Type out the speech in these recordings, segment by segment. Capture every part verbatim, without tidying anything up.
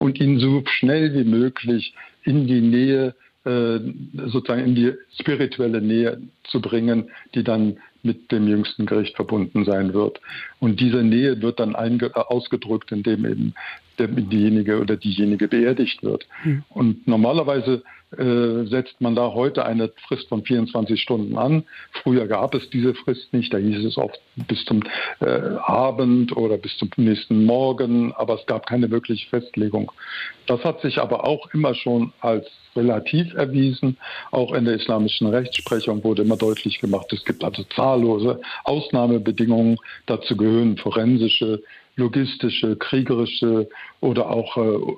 und ihn so schnell wie möglich in die Nähe, äh, sozusagen in die spirituelle Nähe zu bringen, die dann mit dem jüngsten Gericht verbunden sein wird. Und diese Nähe wird dann einge- ausgedrückt, indem eben der, diejenige oder diejenige beerdigt wird. Hm. Und normalerweise äh, setzt man da heute eine Frist von vierundzwanzig Stunden an. Früher gab es diese Frist nicht, da hieß es oft bis zum äh, Abend oder bis zum nächsten Morgen, aber es gab keine wirkliche Festlegung. Das hat sich aber auch immer schon als relativ erwiesen. Auch in der islamischen Rechtsprechung wurde immer deutlich gemacht, es gibt also zahllose Ausnahmebedingungen. Dazu gehören forensische, logistische, kriegerische oder auch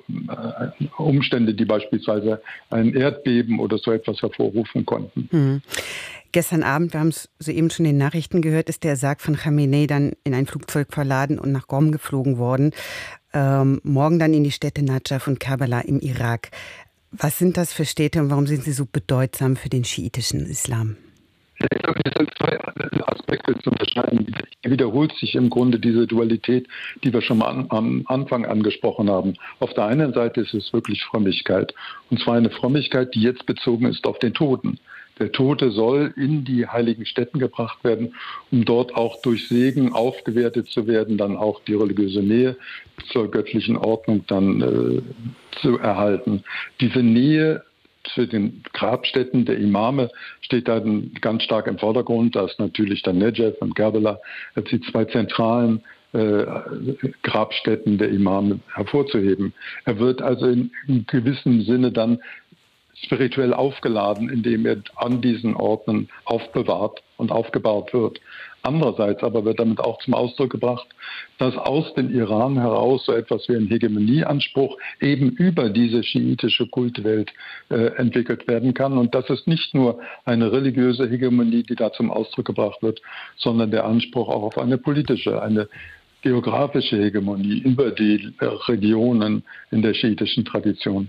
äh, Umstände, die beispielsweise ein Erdbeben oder so etwas hervorrufen konnten. Hm. Gestern Abend, wir haben es soeben schon in den Nachrichten gehört, ist der Sarg von Khamenei dann in ein Flugzeug verladen und nach Qom geflogen worden. Ähm, morgen dann in die Städte Najaf und Karbala im Irak. Was sind das für Städte und warum sind sie so bedeutsam für den schiitischen Islam? Ich glaube, es sind zwei Aspekte zu unterscheiden. Hier wiederholt sich im Grunde diese Dualität, die wir schon mal an, am Anfang angesprochen haben. Auf der einen Seite ist es wirklich Frömmigkeit. Und zwar eine Frömmigkeit, die jetzt bezogen ist auf den Toten. Der Tote soll in die heiligen Stätten gebracht werden, um dort auch durch Segen aufgewertet zu werden, dann auch die religiöse Nähe zur göttlichen Ordnung dann äh, zu erhalten. Diese Nähe zu den Grabstätten der Imame steht da ganz stark im Vordergrund. Da ist natürlich dann Najaf und Karbala als die zwei zentralen äh, Grabstätten der Imame hervorzuheben. Er wird also in, in gewissem Sinne dann spirituell aufgeladen, indem er an diesen Orten aufbewahrt und aufgebaut wird. Andererseits aber wird damit auch zum Ausdruck gebracht, dass aus dem Iran heraus so etwas wie ein Hegemonieanspruch eben über diese schiitische Kultwelt äh, entwickelt werden kann. Und das ist nicht nur eine religiöse Hegemonie, die da zum Ausdruck gebracht wird, sondern der Anspruch auch auf eine politische, eine geografische Hegemonie über die äh, Regionen in der schiitischen Tradition.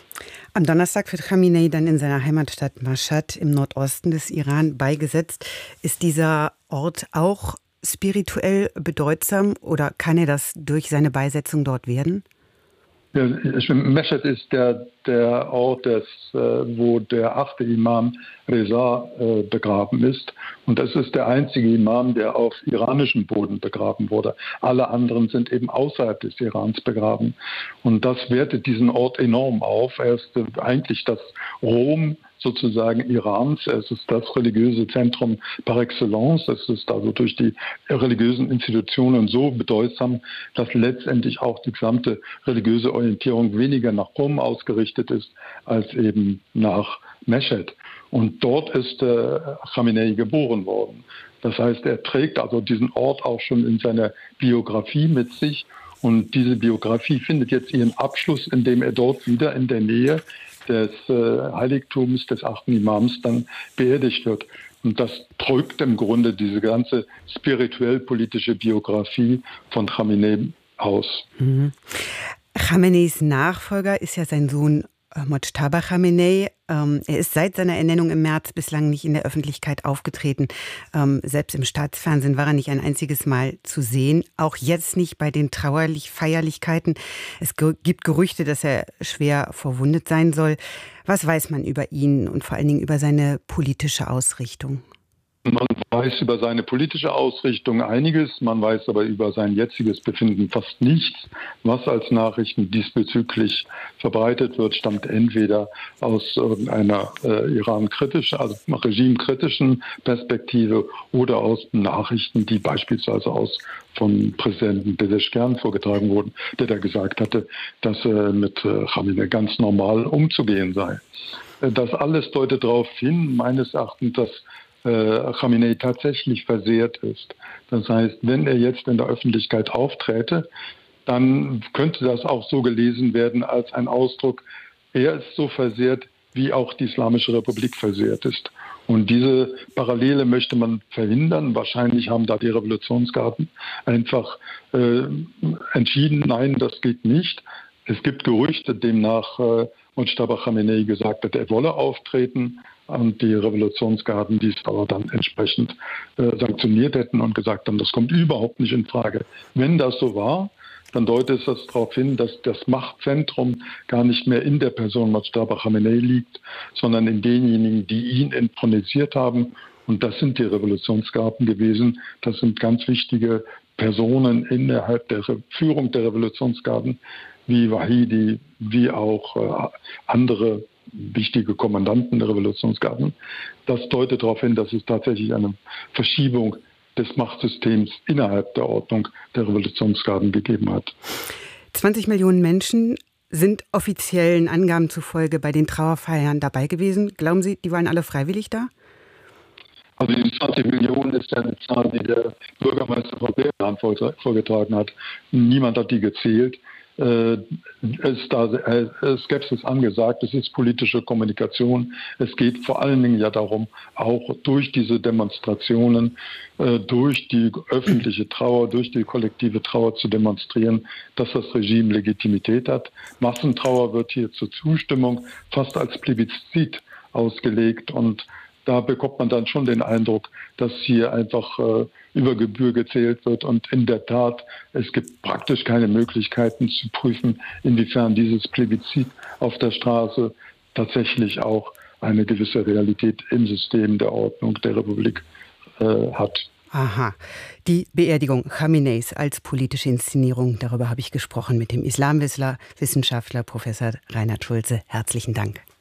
Am Donnerstag wird Khamenei dann in seiner Heimatstadt Mashhad im Nordosten des Iran beigesetzt. Ist dieser Ort auch spirituell bedeutsam oder kann er das durch seine Beisetzung dort werden? Ja, Mashhad ist der, der Ort, des, äh, wo der achte Imam Reza äh, begraben ist. Und das ist der einzige Imam, der auf iranischem Boden begraben wurde. Alle anderen sind eben außerhalb des Irans begraben. Und das wertet diesen Ort enorm auf. Er ist äh, eigentlich das Rom sozusagen Irans. Es ist das religiöse Zentrum par excellence. Es ist also durch die religiösen Institutionen so bedeutsam, dass letztendlich auch die gesamte religiöse Orientierung weniger nach Qom ausgerichtet ist, als eben nach Mashhad. Und dort ist äh, Khamenei geboren worden. Das heißt, er trägt also diesen Ort auch schon in seiner Biografie mit sich. Und diese Biografie findet jetzt ihren Abschluss, indem er dort wieder in der Nähe des äh, Heiligtums des achten Imams dann beerdigt wird. Und das drückt im Grunde diese ganze spirituell-politische Biografie von Khamenei aus. Mhm. Khameneis Nachfolger ist ja sein Sohn Mojtaba Khamenei. Ähm, er ist seit seiner Ernennung im März bislang nicht in der Öffentlichkeit aufgetreten. Ähm, selbst im Staatsfernsehen war er nicht ein einziges Mal zu sehen. Auch jetzt nicht bei den Trauerlich-Feierlichkeiten. Es ge- gibt Gerüchte, dass er schwer verwundet sein soll. Was weiß man über ihn und vor allen Dingen über seine politische Ausrichtung? Man weiß über seine politische Ausrichtung einiges, man weiß aber über sein jetziges Befinden fast nichts. Was als Nachrichten diesbezüglich verbreitet wird, stammt entweder aus irgendeiner äh, Iran-kritischen, also regimekritischen Perspektive oder aus Nachrichten, die beispielsweise aus von Präsidenten Pezeshkian vorgetragen wurden, der da gesagt hatte, dass äh, mit äh, Khamenei ganz normal umzugehen sei. Äh, das alles deutet darauf hin, meines Erachtens, dass Khamenei tatsächlich versehrt ist. Das heißt, wenn er jetzt in der Öffentlichkeit aufträte, dann könnte das auch so gelesen werden als ein Ausdruck, er ist so versehrt, wie auch die Islamische Republik versehrt ist. Und diese Parallele möchte man verhindern. Wahrscheinlich haben da die Revolutionsgarden einfach äh, entschieden, nein, das geht nicht. Es gibt Gerüchte, demnach äh, Mojtaba Khamenei gesagt hat, er wolle auftreten. Und die Revolutionsgarden dies aber dann entsprechend äh, sanktioniert hätten und gesagt haben, das kommt überhaupt nicht in Frage. Wenn das so war, dann deutet das darauf hin, dass das Machtzentrum gar nicht mehr in der Person Mojtaba Khamenei liegt, sondern in denjenigen, die ihn intronisiert haben. Und das sind die Revolutionsgarden gewesen. Das sind ganz wichtige Personen innerhalb der Führung der Revolutionsgarden, wie Wahidi, wie auch äh, andere wichtige Kommandanten der Revolutionsgarden. Das deutet darauf hin, dass es tatsächlich eine Verschiebung des Machtsystems innerhalb der Ordnung der Revolutionsgarden gegeben hat. zwanzig Millionen Menschen sind offiziellen Angaben zufolge bei den Trauerfeiern dabei gewesen. Glauben Sie, die waren alle freiwillig da? Also die zwanzig Millionen ist ja eine Zahl, die der Bürgermeister von Teheran vorgetragen hat. Niemand hat die gezählt. Es ist da Skepsis angesagt, es ist politische Kommunikation. Es geht vor allen Dingen ja darum, auch durch diese Demonstrationen, durch die öffentliche Trauer, durch die kollektive Trauer zu demonstrieren, dass das Regime Legitimität hat. Massentrauer wird hier zur Zustimmung fast als Plebiszit ausgelegt und da bekommt man dann schon den Eindruck, dass hier einfach äh, über Gebühr gezählt wird. Und in der Tat, es gibt praktisch keine Möglichkeiten zu prüfen, inwiefern dieses Plebiszit auf der Straße tatsächlich auch eine gewisse Realität im System der Ordnung der Republik äh, hat. Aha. Die Beerdigung Khameneis als politische Inszenierung, darüber habe ich gesprochen mit dem Islamwissenschaftler Professor Reinhard Schulze. Herzlichen Dank.